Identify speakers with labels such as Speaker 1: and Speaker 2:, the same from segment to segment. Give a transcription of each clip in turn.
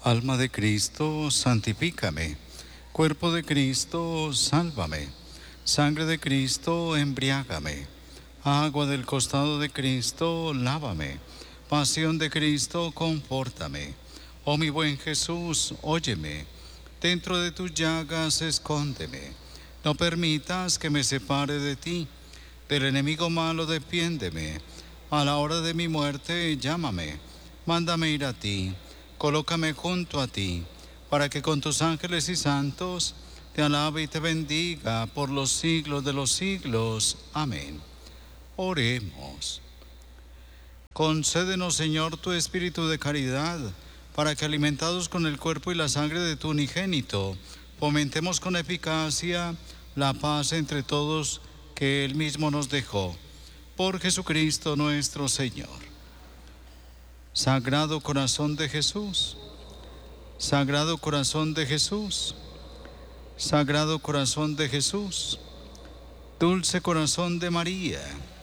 Speaker 1: Alma de Cristo, santifícame. Cuerpo de Cristo, sálvame. Sangre de Cristo, embriágame. Agua del costado de Cristo, lávame. Pasión de Cristo, confórtame. Oh mi buen Jesús, óyeme. Dentro de tus llagas, escóndeme. No permitas que me separe de ti. Del enemigo malo, defiéndeme. A la hora de mi muerte, llámame. Mándame ir a ti. Colócame junto a ti, para que con tus ángeles y santos te alabe y te bendiga por los siglos de los siglos. Amén. Oremos. Concédenos, Señor, tu espíritu de caridad, para que alimentados con el cuerpo y la sangre de tu unigénito, fomentemos con eficacia la paz entre todos que Él mismo nos dejó. Por Jesucristo nuestro Señor. Sagrado corazón de Jesús, Sagrado corazón de Jesús, Sagrado corazón de Jesús, dulce corazón de María,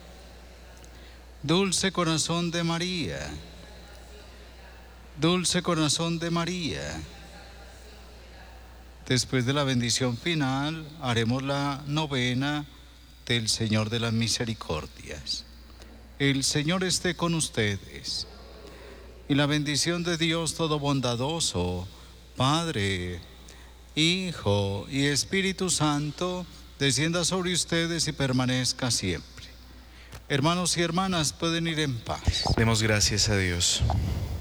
Speaker 1: dulce corazón de María, dulce corazón de María. Después de la bendición final, haremos la novena del Señor de las Misericordias. El Señor esté con ustedes. Y la bendición de Dios todo bondadoso, Padre, Hijo y Espíritu Santo, descienda sobre ustedes y permanezca siempre. Hermanos y hermanas, pueden ir en paz.
Speaker 2: Demos gracias a Dios.